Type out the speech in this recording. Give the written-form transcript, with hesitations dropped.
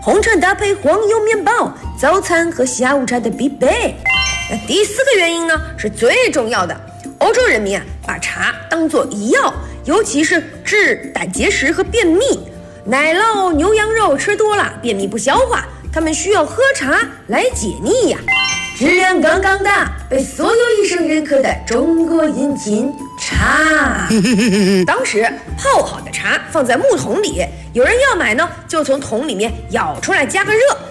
红茶搭配黄油面包，早餐和下午茶的必备。那第4个原因呢，是最重要的。欧洲人民把茶当作医药，尤其是治胆结石和便秘。奶酪、牛羊肉吃多了，便秘不消化，他们需要喝茶来解腻呀。质量杠杠的，被所有医生认可的中国饮品茶。当时泡好的茶放在木桶里，有人要买呢，就从桶里面舀出来加个热，